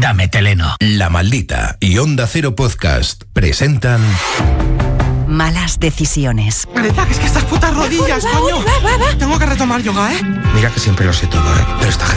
Dame Teleno. La Maldita y Onda Cero Podcast presentan... Malas decisiones. Marita, que es que estas putas rodillas, coño. Va. Tengo que retomar yoga, ¿eh? Mira que siempre lo sé todo, ¿eh? Pero esta gente